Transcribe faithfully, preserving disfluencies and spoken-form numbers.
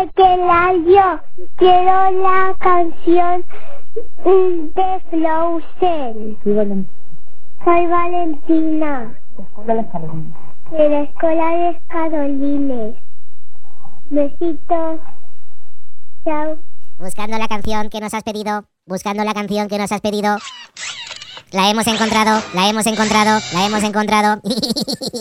yo quiero la canción de Frozen. Sí, Valentina. Soy Valentina. Escuela de Carolines. De la Escuela de Carolines. Besitos. Chao. Buscando la canción que nos has pedido. Buscando la canción que nos has pedido. La hemos encontrado, la hemos encontrado, la hemos encontrado.